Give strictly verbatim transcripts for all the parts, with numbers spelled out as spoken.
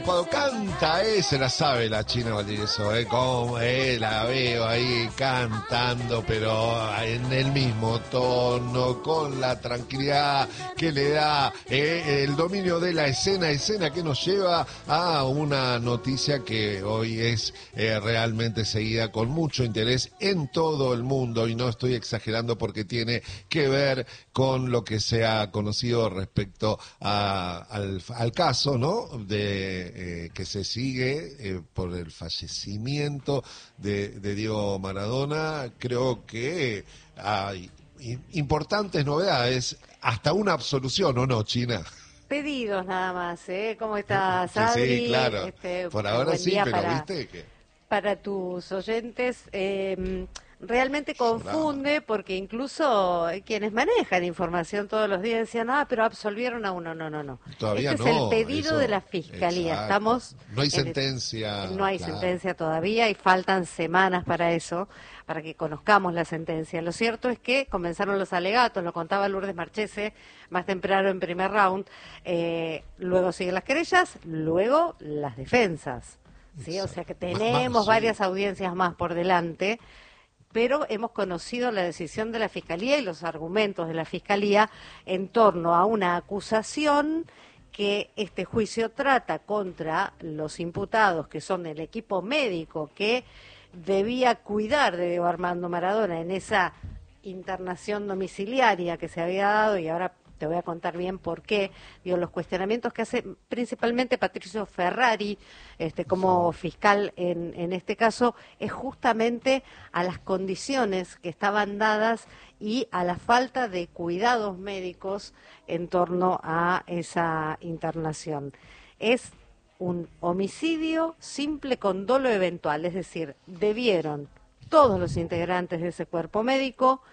Cuando canta, eh, se la sabe la China Valdivieso, eh, como eh, la veo ahí cantando, pero en el mismo tono, con la tranquilidad que le da eh, el dominio de la escena, escena que nos lleva a una noticia que hoy es eh, realmente seguida con mucho interés en todo el mundo, y no estoy exagerando porque tiene que ver con lo que se ha conocido respecto a, al, al caso, ¿no?, de Eh, que se sigue eh, por el fallecimiento de, de Diego Maradona. Creo que hay importantes novedades, hasta una absolución, ¿o no, China? Pedidos nada más, ¿eh? ¿Cómo estás, Adri? Sí, sí, claro. Este, por ahora buen sí, día pero para, viste que... para tus oyentes. Eh, realmente confunde porque incluso quienes manejan información todos los días decían, ah, pero absolvieron a uno. No, no, no. Todavía Este es no, el pedido eso, de la Fiscalía. exacto. Estamos No hay en el- sentencia. no hay Claro. sentencia todavía y faltan semanas para eso, para que conozcamos la sentencia. Lo cierto es que comenzaron los alegatos, lo contaba Lourdes Marchese más temprano en primer round, eh, luego siguen las querellas, luego las defensas. ¿Sí? O sea que tenemos sí. varias audiencias más por delante, pero hemos conocido la decisión de la Fiscalía y los argumentos de la Fiscalía en torno a una acusación que este juicio trata contra los imputados, que son el equipo médico que debía cuidar de Diego Armando Maradona en esa internación domiciliaria que se había dado, y ahora te voy a contar bien por qué. Digo, los cuestionamientos que hace principalmente Patricio Ferrari, este, como fiscal en, en este caso, es justamente a las condiciones que estaban dadas y a la falta de cuidados médicos en torno a esa internación. Es un homicidio simple con dolo eventual, es decir, debieron todos los integrantes de ese cuerpo médico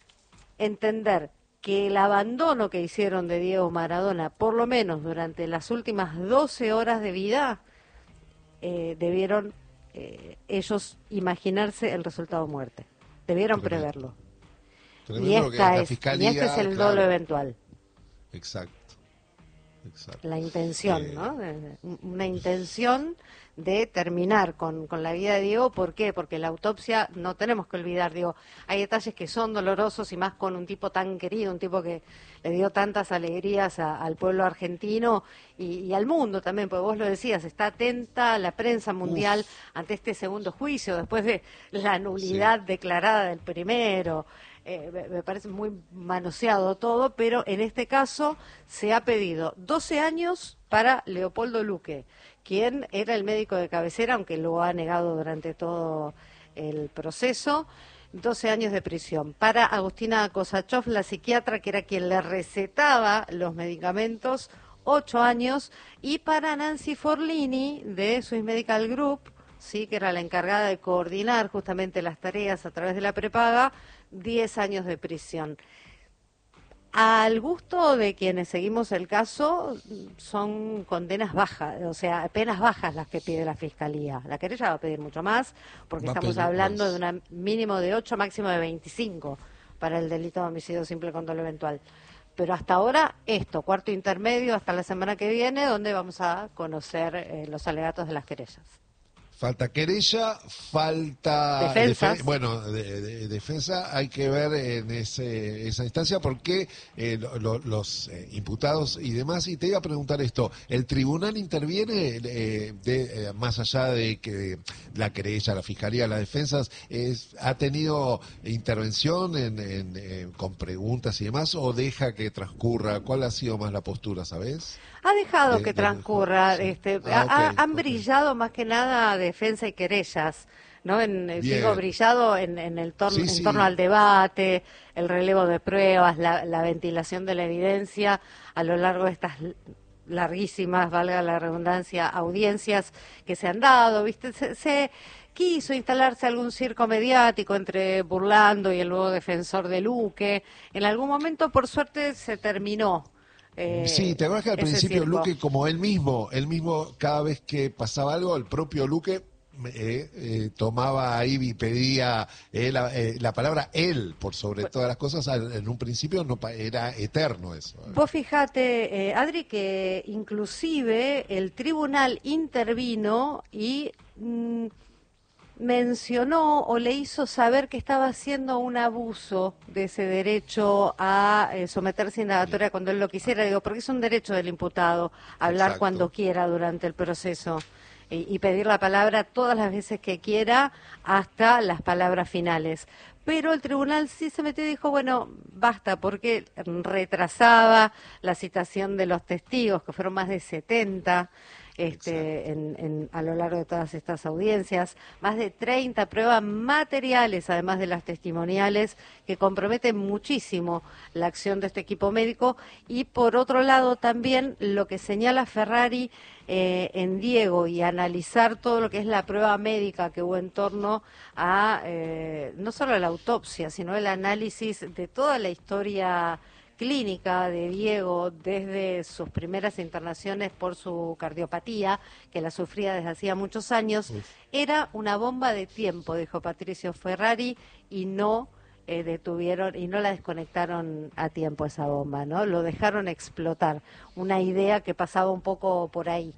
entender que el abandono que hicieron de Diego Maradona, por lo menos durante las últimas doce horas de vida, eh, debieron eh, ellos imaginarse el resultado de muerte. Debieron Tremendo. preverlo. Tremendo Y, lo que esta la es, Fiscalía, y este es el claro. dolo eventual. Exacto. Exacto. La intención, Eh, ¿no? Una intención de terminar con, con la vida de Diego. ¿Por qué? Porque la autopsia, no tenemos que olvidar, digo, hay detalles que son dolorosos, y más con un tipo tan querido, un tipo que le dio tantas alegrías a, al pueblo argentino y, y al mundo también, porque vos lo decías, está atenta la prensa mundial Uf. ante este segundo juicio, después de la nulidad Sí. declarada del primero. Eh, me, me parece muy manoseado todo, pero en este caso se ha pedido doce años para Leopoldo Luque, quien era el médico de cabecera, aunque lo ha negado durante todo el proceso, doce años de prisión. Para Agustina Kosachov, la psiquiatra, que era quien le recetaba los medicamentos, ocho años, y para Nancy Forlini, de Swiss Medical Group, sí, que era la encargada de coordinar justamente las tareas a través de la prepaga, diez años de prisión. Al gusto de quienes seguimos el caso, son condenas bajas, o sea, penas bajas las que pide la Fiscalía. La querella va a pedir mucho más, porque Va a estamos pedir hablando más. de un mínimo de ocho, máximo de veinticinco para el delito de homicidio simple con dolo eventual. Pero hasta ahora esto, cuarto intermedio, hasta la semana que viene, donde vamos a conocer eh, los alegatos de las querellas. Falta querella, falta Defensas. defe- bueno, de, de- defensa. Hay que ver en ese, esa instancia por qué eh, lo- lo- los eh, imputados y demás. Y te iba a preguntar esto: ¿el tribunal interviene eh, de, eh, más allá de que la querella, la fiscalía, las defensas, es, ha tenido intervención en, en, eh, con preguntas y demás, o deja que transcurra? ¿Cuál ha sido más la postura, sabes? Ha dejado De- que del transcurra, juez, sí. este, Ah, ha- ok, han ok. brillado más que nada defensa y querellas, ¿no? En, eh, digo, Bien. brillado en, en el torno, Sí, en sí. torno al debate, el relevo de pruebas, la, la ventilación de la evidencia a lo largo de estas l- larguísimas, valga la redundancia, audiencias que se han dado, ¿viste? Se, se quiso instalarse algún circo mediático entre Burlando y el nuevo defensor de Luque. En algún momento, por suerte, se terminó. Sí, Eh, te acuerdas que al ese principio circo. Luque, como él mismo, él mismo cada vez que pasaba algo, el propio Luque eh, eh, tomaba ahí y pedía eh, la, eh, la palabra él por sobre todas las cosas. En un principio no era eterno eso. Vos fijate, eh, Adri, que inclusive el tribunal intervino y mmm, mencionó o le hizo saber que estaba haciendo un abuso de ese derecho a eh, someterse a indagatoria cuando él lo quisiera. Digo, porque es un derecho del imputado hablar Exacto. cuando quiera durante el proceso y, y pedir la palabra todas las veces que quiera hasta las palabras finales. Pero el tribunal sí se metió y dijo, bueno, basta, porque retrasaba la citación de los testigos, que fueron más de setenta. Este, en, en, a lo largo de todas estas audiencias, más de treinta pruebas materiales, además de las testimoniales, que comprometen muchísimo la acción de este equipo médico. Y por otro lado también lo que señala Ferrari eh, en Diego, y analizar todo lo que es la prueba médica que hubo en torno a eh, no solo la autopsia, sino el análisis de toda la historia clínica de Diego desde sus primeras internaciones por su cardiopatía, que la sufría desde hacía muchos años. Uf. Era una bomba de tiempo, dijo Patricio Ferrari, y no eh, detuvieron y no la desconectaron a tiempo esa bomba, ¿no? Lo dejaron explotar. Una idea que pasaba un poco por ahí.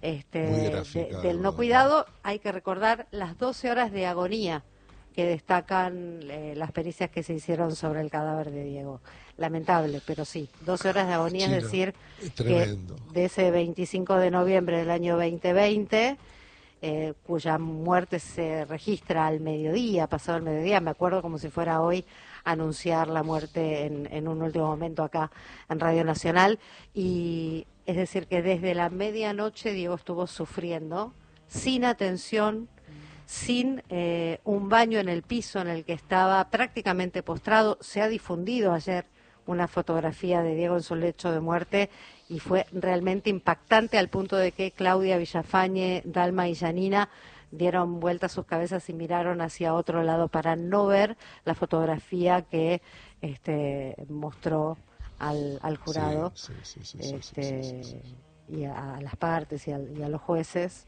Este, de, del no cuidado. Hay que recordar las doce horas de agonía que destacan eh, las pericias que se hicieron sobre el cadáver de Diego. Lamentable, pero sí, doce horas de agonía, Chino, es decir, es que de ese veinticinco de noviembre del año veinte veinte, eh, cuya muerte se registra al mediodía, pasado el mediodía, me acuerdo como si fuera hoy anunciar la muerte en, en un último momento acá en Radio Nacional, y es decir que desde la medianoche Diego estuvo sufriendo, sin atención, sin eh, un baño en el piso en el que estaba prácticamente postrado. Se ha difundido ayer una fotografía de Diego en su lecho de muerte y fue realmente impactante, al punto de que Claudia Villafañe, Dalma y Janina dieron vuelta a sus cabezas y miraron hacia otro lado para no ver la fotografía que este, mostró al, al jurado, sí, sí, sí, sí, este, sí, sí, sí, sí. y a, a las partes y a, y a los jueces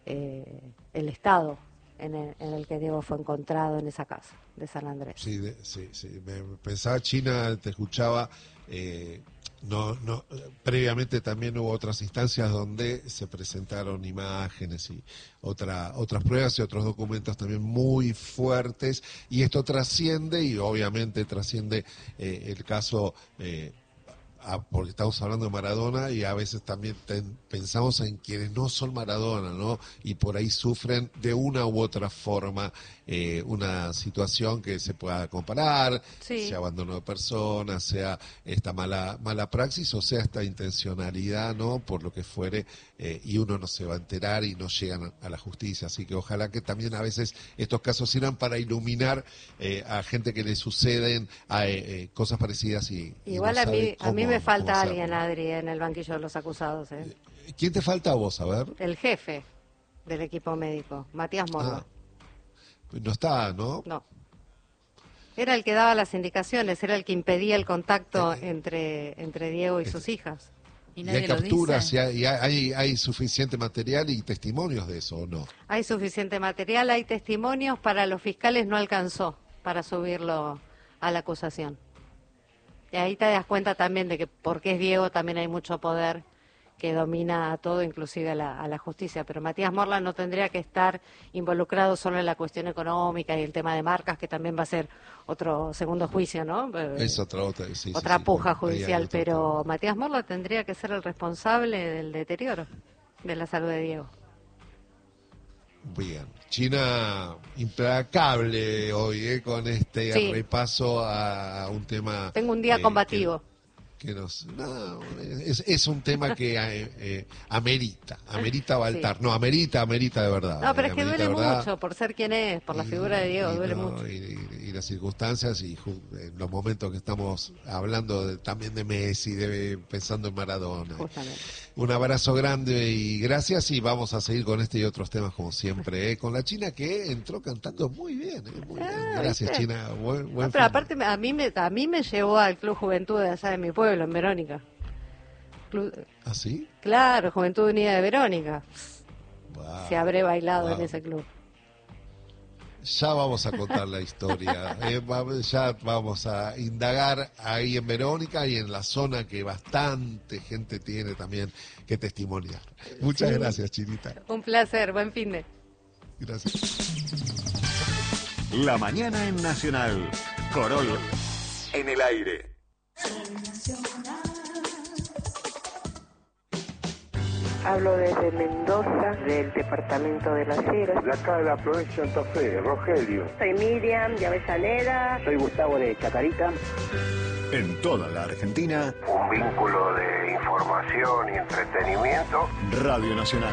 eh, el estado En el, en el que Diego fue encontrado en esa casa de San Andrés. Sí, de, sí, sí. Me pensaba, China, te escuchaba, eh, no, no, previamente también hubo otras instancias donde se presentaron imágenes y otra, otras pruebas y otros documentos también muy fuertes, y esto trasciende, y obviamente trasciende eh, el caso... Eh, Ah, porque estamos hablando de Maradona, y a veces también ten, pensamos en quienes no son Maradona, ¿no? Y por ahí sufren de una u otra forma eh, una situación que se pueda comparar, sí. Sea abandono de personas, sea esta mala mala praxis, o sea esta intencionalidad, ¿no? Por lo que fuere, eh, y uno no se va a enterar y no llegan a la justicia. Así que ojalá que también a veces estos casos sirvan para iluminar eh, a gente que le suceden a, eh, cosas parecidas y, igual y no a mí cómo, a mí me falta alguien, hacerlo. Adri, en el banquillo de los acusados. ¿eh? ¿Quién te falta a vos? A ver. El jefe del equipo médico, Matías Morla. Ah, no está, ¿no? No. Era el que daba las indicaciones, era el que impedía el contacto eh, entre, entre Diego y eh, sus hijas. ¿Y, ¿Y hay capturas? ¿Y, hay, hay, hay suficiente material y testimonios de eso o no? Hay suficiente material, hay testimonios. Para los fiscales no alcanzó para subirlo a la acusación. Y ahí te das cuenta también de que porque es Diego también hay mucho poder que domina a todo, inclusive a la, a la justicia. Pero Matías Morla no tendría que estar involucrado solo en la cuestión económica y el tema de marcas, que también va a ser otro segundo juicio, ¿no? Es otra, otra, sí, otra sí, puja sí, judicial, otro, pero otro. Matías Morla tendría que ser el responsable del deterioro de la salud de Diego. Bien, China implacable hoy eh, con este sí. repaso a un tema. Tengo un día eh, combativo. Que, que nos, no, es, es un tema que eh, eh, amerita, amerita Baltar, sí. no, amerita, amerita de verdad. No, pero eh, es que duele mucho por ser quien es, por la y, figura de Diego, y duele no, mucho. Y, y las circunstancias y en los momentos que estamos hablando de, también de Messi, de, pensando en Maradona. Justamente. Un abrazo grande y gracias, y vamos a seguir con este y otros temas como siempre, ¿eh? Con la China, que entró cantando muy bien, ¿eh? Muy bien. Ah, Gracias, ¿viste? China. Buen, buen no, pero aparte a mí, me, a mí me llevó al Club Juventud de allá de mi pueblo, en Verónica. Club... ¿Ah, sí? Claro, Juventud Unida de Verónica. Wow. Se habré bailado wow. en ese club. Ya vamos a contar la historia. Eh, va- ya vamos a indagar ahí en Verónica y en la zona que bastante gente tiene también que testimoniar. Muchas Sí. gracias, Chinita. Un placer, buen fin de. Gracias. La mañana en Nacional. Corol en el aire. Hablo desde Mendoza, del departamento de Las Heras. De acá de la provincia de Santa Fe, Rogelio. Soy Miriam de Avellaneda. Soy Gustavo de Chacarita. En toda la Argentina, Un vínculo de información y entretenimiento. Radio Nacional.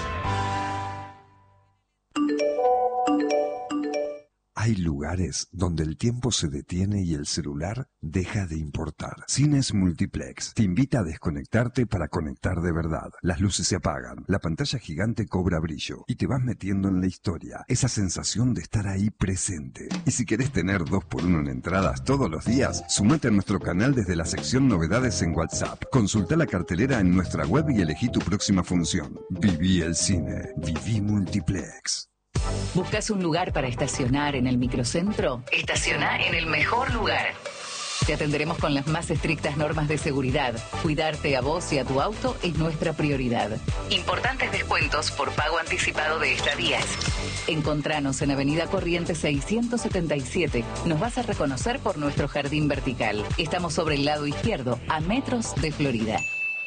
Hay lugares donde el tiempo se detiene y el celular deja de importar. Cines Multiplex te invita a desconectarte para conectar de verdad. Las luces se apagan, la pantalla gigante cobra brillo y te vas metiendo en la historia. Esa sensación de estar ahí presente. Y si querés tener dos por uno en entradas todos los días, sumate a nuestro canal desde la sección Novedades en WhatsApp. Consulta la cartelera en nuestra web y elegí tu próxima función. Viví el cine. Viví Multiplex. ¿Buscas un lugar para estacionar en el microcentro? Estaciona en el mejor lugar. Te atenderemos con las más estrictas normas de seguridad. Cuidarte a vos y a tu auto es nuestra prioridad. Importantes descuentos por pago anticipado de estadías. Encontranos en Avenida Corrientes seiscientos setenta y siete. Nos vas a reconocer por nuestro jardín vertical. Estamos sobre el lado izquierdo, a metros de Florida.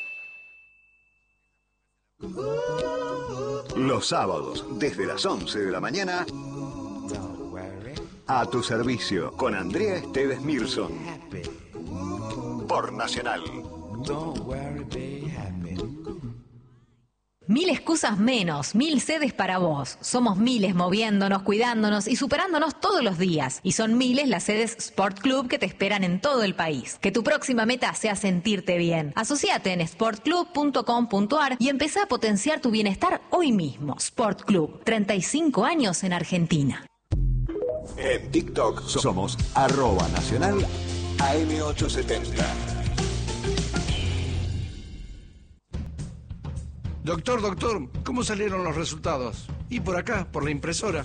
Los sábados, desde las once de la mañana, a tu servicio, con Andrea Esteves Mirson. Por Nacional. Mil excusas menos, mil sedes para vos. Somos miles moviéndonos, cuidándonos y superándonos todos los días. Y son miles las sedes Sport Club que te esperan en todo el país. Que tu próxima meta sea sentirte bien. Asociate en sport club punto com punto a r y empezá a potenciar tu bienestar hoy mismo. Sport Club, treinta y cinco años en Argentina. En TikTok somos arroba nacional A M ochocientos setenta. Doctor, doctor, ¿cómo salieron los resultados? Y por acá, por la impresora.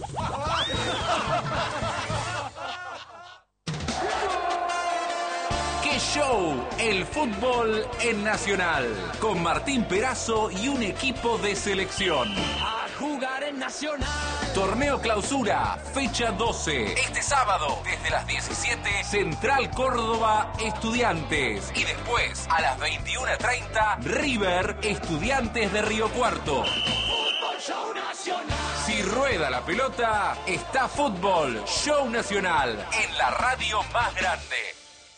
¡Qué show! El fútbol en Nacional. Con Martín Perazo y un equipo de selección. A jugar en Nacional. Torneo Clausura, fecha doce. Este sábado, desde las diecisiete, Central Córdoba, Estudiantes. Y después, a las veintiuna treinta, River, Estudiantes de Río Cuarto. Fútbol Show Nacional. Si rueda la pelota, está Fútbol Show Nacional, en la radio más grande.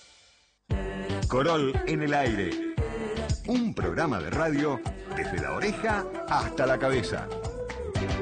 Corol en el aire. Un programa de radio desde la oreja hasta la cabeza.